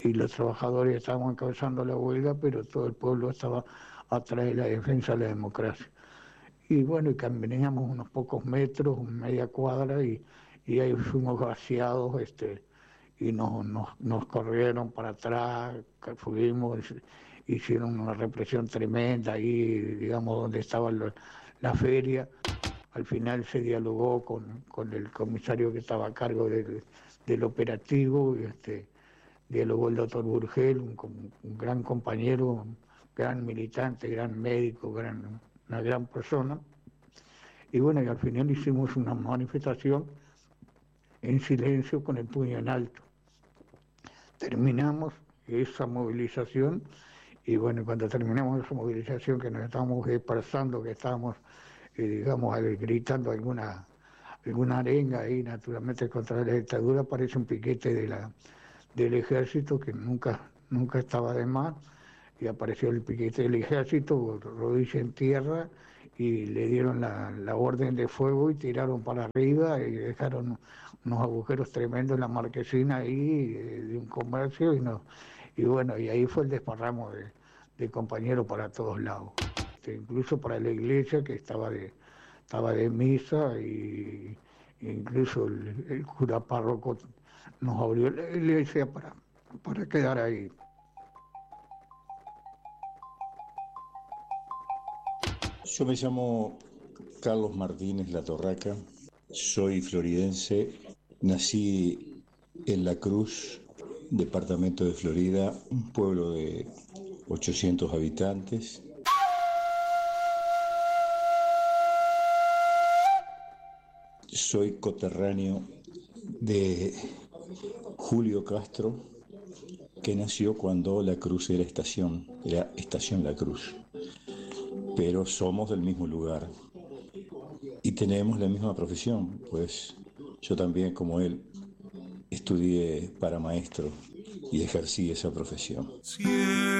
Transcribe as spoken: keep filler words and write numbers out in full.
y los trabajadores estábamos encabezando la huelga, pero todo el pueblo estaba atrás de la defensa de la democracia. Y bueno, y caminábamos unos pocos metros, media cuadra, y, y ahí fuimos vaciados, este, y nos, nos, nos corrieron para atrás, que fuimos, hicieron una represión tremenda ahí, digamos, donde estaba la, la feria. Al final se dialogó con, con el comisario que estaba a cargo del, del operativo, y este, dialogó el doctor Burgel, un, un gran compañero, un gran militante, gran médico, gran, una gran persona. Y bueno, y al final hicimos una manifestación en silencio con el puño en alto. Terminamos esa movilización y bueno, cuando terminamos esa movilización que nos estábamos dispersando, que estábamos, eh, digamos, gritando alguna, alguna arenga ahí, naturalmente contra la dictadura, aparece un piquete de la, del ejército que nunca, nunca estaba de más, y apareció el piquete del ejército, rodilla en tierra, y le dieron la, la orden de fuego y tiraron para arriba y dejaron unos agujeros tremendos en la marquesina ahí de, de un comercio, y no, y bueno, y ahí fue el desparramo de, de compañeros para todos lados, este, incluso para la iglesia que estaba de, estaba de misa, y incluso el, el cura párroco nos abrió la iglesia para, para quedar ahí. Yo me llamo Carlos Martínez Latorraca, soy floridense, nací en La Cruz, departamento de Florida, un pueblo de ochocientos habitantes. Soy coterráneo de Julio Castro, que nació cuando La Cruz era estación, era Estación La Cruz. Pero somos del mismo lugar y tenemos la misma profesión, pues yo también, como él, estudié para maestro y ejercí esa profesión.